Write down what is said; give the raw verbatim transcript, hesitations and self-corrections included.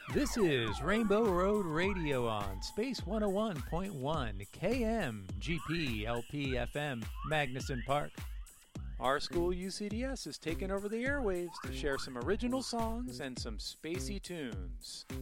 This is Rainbow Road Radio on Space one oh one point one K M G P L P F M, Magnuson Park. Our school, U C D S, has taken over the airwaves to share some original songs and some spacey tunes.